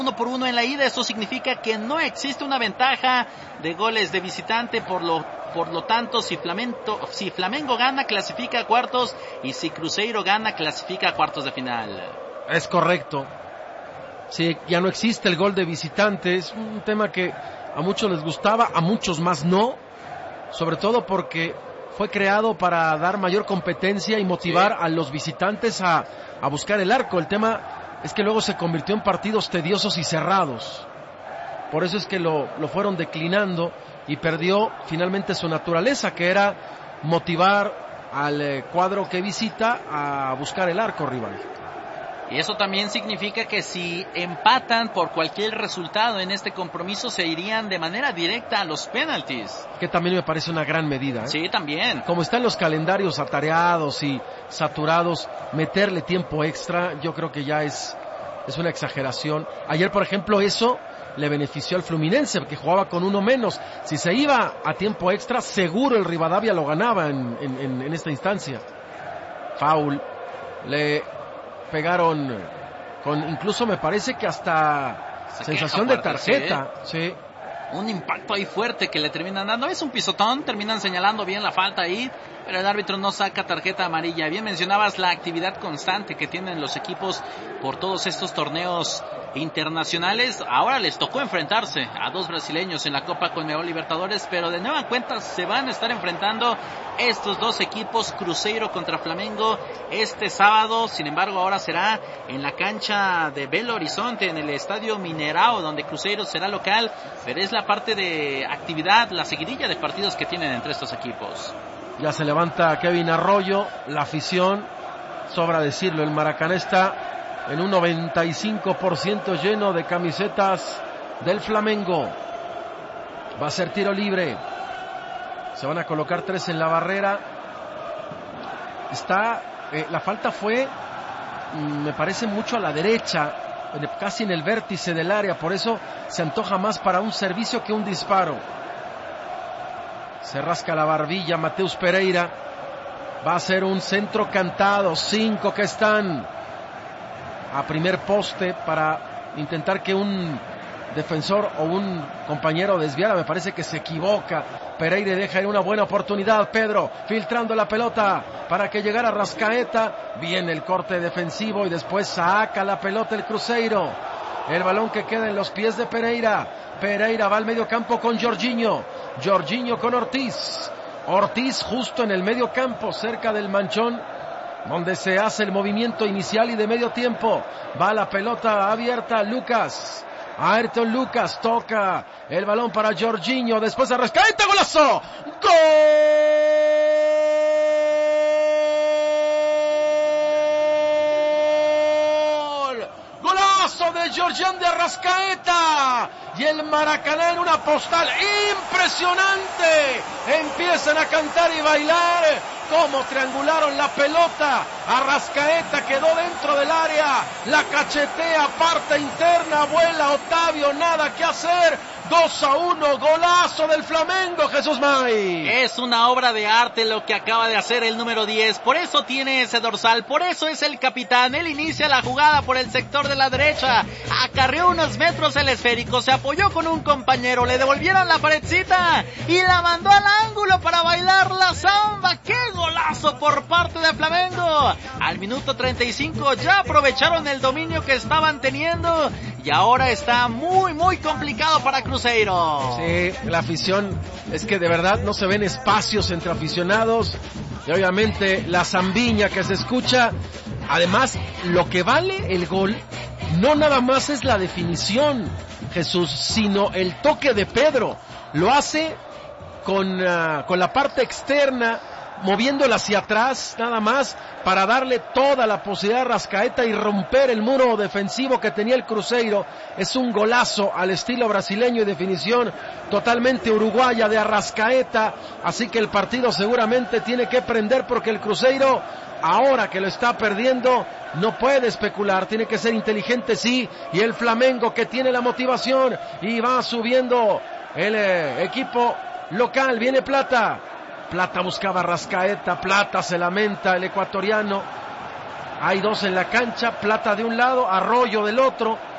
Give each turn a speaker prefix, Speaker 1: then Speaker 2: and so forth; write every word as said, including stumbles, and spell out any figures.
Speaker 1: uno por uno en la ida. Esto significa que no existe una ventaja de goles de visitante, por lo por lo tanto si Flamengo, si Flamengo gana clasifica a cuartos, y si Cruzeiro gana clasifica a cuartos de final.
Speaker 2: Es correcto. Sí, ya no existe el gol de visitante. Es un tema que a muchos les gustaba, a muchos más no, sobre todo porque fue creado para dar mayor competencia y motivar sí. a los visitantes a, a buscar el arco. El tema es que luego se convirtió en partidos tediosos y cerrados. Por eso es que lo, lo fueron declinando y perdió finalmente su naturaleza, que era motivar al eh, cuadro que visita a buscar el arco rival.
Speaker 1: Y eso también significa que si empatan por cualquier resultado en este compromiso, se irían de manera directa a los penaltis.
Speaker 2: Que también me parece una gran medida, ¿eh?
Speaker 1: Sí, también.
Speaker 2: Como están los calendarios atareados y saturados, meterle tiempo extra, yo creo que ya es, es una exageración. Ayer, por ejemplo, eso le benefició al Fluminense, que jugaba con uno menos. Si se iba a tiempo extra, seguro el Rivadavia lo ganaba en, en, en esta instancia. Foul. Le pegaron con, incluso me parece que hasta se sensación de tarjeta. Sí, ¿eh? Sí.
Speaker 1: Un impacto ahí fuerte que le terminan dando. Es un pisotón, terminan señalando bien la falta ahí, pero el árbitro no saca tarjeta amarilla. Bien mencionabas la actividad constante que tienen los equipos por todos estos torneos internacionales. Ahora les tocó enfrentarse a dos brasileños en la Copa Conmebol Libertadores, pero de nueva cuenta se van a estar enfrentando estos dos equipos, Cruzeiro contra Flamengo, este sábado. Sin embargo, ahora será en la cancha de Belo Horizonte, en el Estadio Mineirao, donde Cruzeiro será local, pero es la parte de actividad, la seguidilla de partidos que tienen entre estos equipos.
Speaker 2: Ya se levanta Kevin Arroyo, la afición, sobra decirlo, el Maracaná está en un noventa y cinco por ciento lleno de camisetas del Flamengo. Va a ser tiro libre. Se van a colocar tres en la barrera. Está, eh, la falta fue, me parece, mucho a la derecha, casi en el vértice del área. Por eso se antoja más para un servicio que un disparo. Se rasca la barbilla Mateus Pereira. Va a ser un centro cantado. Cinco que están a primer poste para intentar que un defensor o un compañero desviara. Me parece que se equivoca. Pereira deja ir una buena oportunidad. Pedro filtrando la pelota para que llegara Rascaeta. Viene el corte defensivo y después saca la pelota el Cruzeiro. El balón que queda en los pies de Pereira. Pereira va al medio campo con Jorginho. Jorginho con Ortiz. Ortiz justo en el medio campo, cerca del manchón, donde se hace el movimiento inicial y de medio tiempo. Va la pelota abierta, Lucas. Ayrton Lucas toca el balón para Jorginho. Después Arrascaeta, golazo. ¡Gol! Golazo de Georgian de Arrascaeta. Y el Maracaná en una postal impresionante. Empiezan a cantar y bailar. Cómo triangularon la pelota. Arrascaeta quedó dentro del área. La cachetea, parte interna, vuela Otavio, nada que hacer. dos a uno, golazo del Flamengo, Jesús May.
Speaker 1: Es una obra de arte lo que acaba de hacer el número diez. Por eso tiene ese dorsal, por eso es el capitán. Él inicia la jugada por el sector de la derecha. Acarreó unos metros el esférico, se apoyó con un compañero, le devolvieron la paredcita y la mandó al ángulo para bailar la samba. ¡Qué golazo por parte de Flamengo! Al minuto treinta y cinco ya aprovecharon el dominio que estaban teniendo y ahora está muy muy complicado para Cruzeiro.
Speaker 2: Sí, la afición, es que de verdad no se ven espacios entre aficionados y obviamente la zambiña que se escucha. Además, lo que vale el gol no nada más es la definición, Jesús, sino el toque de Pedro. Lo hace con, uh, con la parte externa, moviéndola hacia atrás, nada más, para darle toda la posibilidad a Rascaeta y romper el muro defensivo que tenía el Cruzeiro. Es un golazo al estilo brasileño y definición totalmente uruguaya de Arrascaeta, así que el partido seguramente tiene que prender porque el Cruzeiro, ahora que lo está perdiendo, no puede especular, tiene que ser inteligente, sí, y el Flamengo que tiene la motivación y va subiendo el eh, equipo local. Viene Plata. Plata buscaba a Rascaeta, Plata se lamenta el ecuatoriano. Hay dos en la cancha, Plata de un lado, Arroyo del otro.